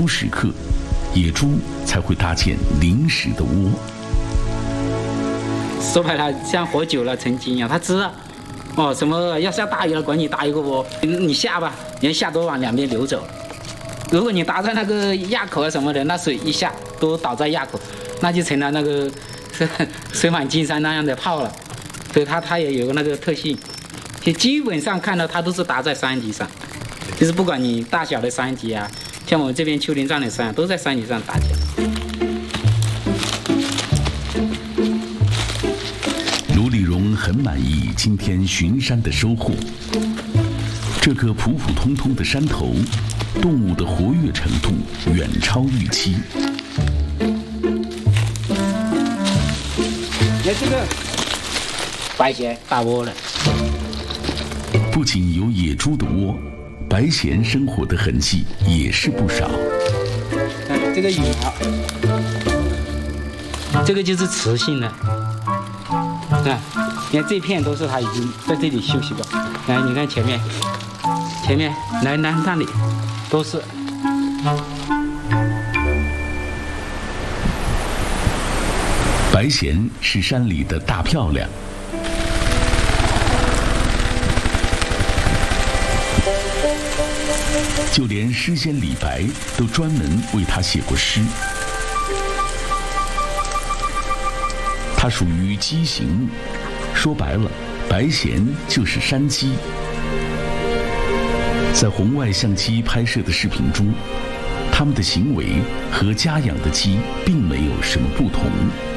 殊时刻，野猪才会搭建临时的窝。 说白了，像活久了成精一样，它知道，什么要下大雨了，管你搭一个窝，你下吧，人下都往两边流走。如果你搭在那个垭口啊什么的，那水一下都倒在垭口，那就成了那个水满金山那样的泡了。所以它也有那个特性，就基本上看到它都是搭在山脊上，就是不管你大小的山脊啊，像我们这边丘陵上的山，都在山脊上搭起来。 卢丽蓉很满意今天巡山的收获。这个普普通通的山头，动物的活跃程度远超预期。 看这个白鹇大窝了。 不仅有野猪的窝，白鹇生活的痕迹也是不少。 这个羽毛，这个就是雌性的。你看这片都是它已经在这里休息过。来，你看前面，来那里都是。 白鹇是山里的大漂亮。就连诗仙李白都专门为它写过诗。它属于鸡形目，说白了，白鹇就是山鸡。在红外相机拍摄的视频中，它们的行为和家养的鸡并没有什么不同。